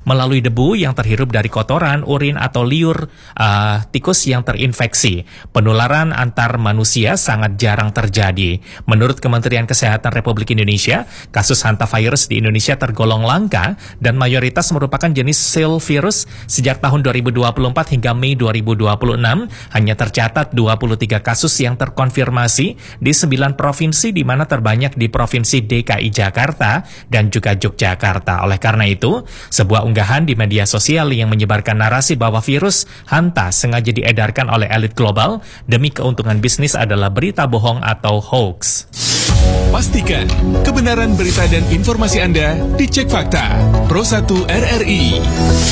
melalui debu yang terhirup dari kotoran, urin atau liur tikus yang terinfeksi. Penularan antar manusia sangat jarang terjadi. Menurut Kementerian Kesehatan Republik Indonesia, kasus hantavirus di Indonesia tergolong langka dan mayoritas merupakan jenis silvirus. Sejak tahun 2024 hingga Mei 2026, hanya tercatat 23 kasus yang terkonfirmasi di 9 provinsi, di mana terbanyak di Provinsi DKI Jakarta dan juga Yogyakarta. Oleh karena itu, sebuah unggahan di media sosial yang menyebarkan narasi bahwa virus hanta sengaja diedarkan oleh elit global demi keuntungan bisnis adalah berita bohong atau hoax. Pastikan kebenaran berita dan informasi Anda dicek fakta. Pro 1 RRI.